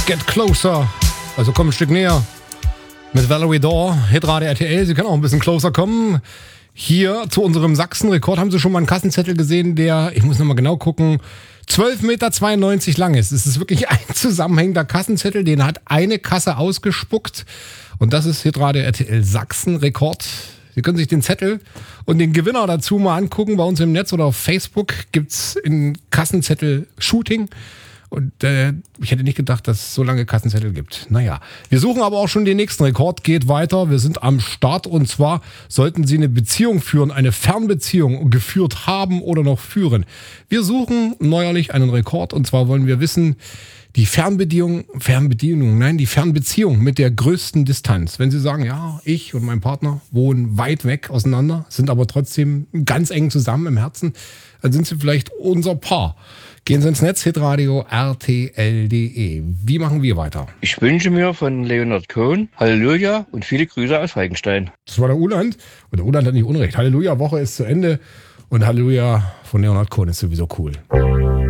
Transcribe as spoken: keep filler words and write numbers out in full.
Get Closer. Also komm ein Stück näher. Mit Valerie Daw, Hitradio R T L. Sie können auch ein bisschen closer kommen. Hier zu unserem Sachsen-Rekord. Haben Sie schon mal einen Kassenzettel gesehen, der, ich muss nochmal genau gucken, zwölf Komma zweiundneunzig Meter lang ist. Es ist wirklich ein zusammenhängender Kassenzettel, den hat eine Kasse ausgespuckt. Und das ist Hitradio R T L Sachsen-Rekord. Sie können sich den Zettel und den Gewinner dazu mal angucken. Bei uns im Netz oder auf Facebook gibt's ein Kassenzettel-Shooting. Und äh, ich hätte nicht gedacht, dass es so lange Kassenzettel gibt. Naja, wir suchen aber auch schon den nächsten Rekord. Geht weiter. Wir sind am Start. Und zwar sollten Sie eine Beziehung führen, eine Fernbeziehung geführt haben oder noch führen. Wir suchen neuerlich einen Rekord. Und zwar wollen wir wissen, die Fernbedienung, Fernbedienung, nein, die Fernbeziehung mit der größten Distanz. Wenn Sie sagen, ja, ich und mein Partner wohnen weit weg auseinander, sind aber trotzdem ganz eng zusammen im Herzen, dann sind Sie vielleicht unser Paar. Gehen Sie ins Netz, hitradio R T L punkt de. Wie machen wir weiter? Ich wünsche mir von Leonard Cohen Halleluja und viele Grüße aus Falkenstein. Das war der Uland. Und der Uland hat nicht Unrecht. Halleluja, Woche ist zu Ende. Und Halleluja von Leonard Cohen ist sowieso cool.